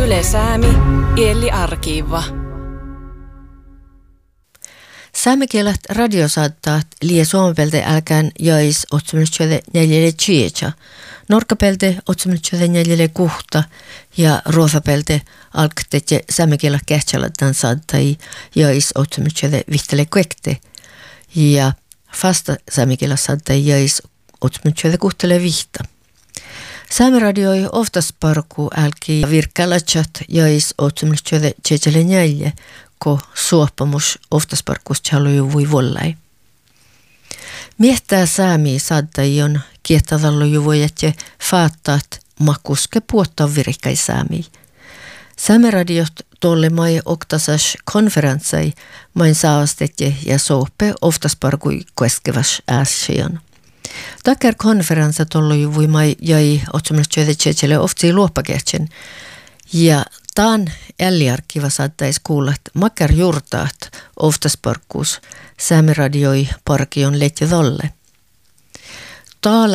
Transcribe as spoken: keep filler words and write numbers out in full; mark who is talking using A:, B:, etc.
A: Yle Säämi, Elli Arkiva.
B: Saamekielet radiosaattaat lie suomepelte älkään jäis otsumistöde neljälle chietsa, norkapelte otsumistöde neljälle kuhta ja ruofapelte alktetje saamekielet kähtsälätän saattai jäis otsumistöde vihtele kuekte ja fasta saamekielet saattai jäis otsumistöde kuhtele vihta. Saameradioi oftas parku älki virkkälätsät jäis otsumistöde tsetjäle neljä, ko suoppamus oftas parkus tjalloju voi vollai. Miehtää saami saattai on kiehtadalloju voi jätje faattaat makuske puottaa virikkai saami. Saameradiot tolle mai oktasas konferenssai main saastetje ja sope oftas parkui keskevas ääsian. Takker konferenssa tolloju voi mai jäi otsumistöde tsetjäle oftsi luoppakehtsen ja taan älliarkiva saattais kuulla, että makar jurtaat oftasparkkuus saameradioi parkion letje tolle. Taala